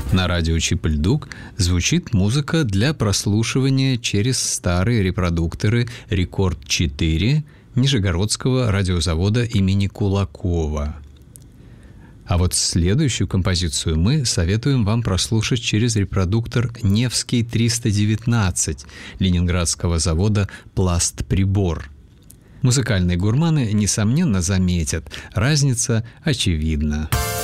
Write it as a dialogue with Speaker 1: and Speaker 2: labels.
Speaker 1: На радио Чип-Ль-Дук звучит музыка для прослушивания через старые репродукторы «Рекорд-4» Нижегородского радиозавода имени Кулакова. А вот следующую композицию мы советуем вам прослушать через репродуктор «Невский 319» ленинградского завода «Пластприбор». Музыкальные гурманы, несомненно, заметят, разница очевидна.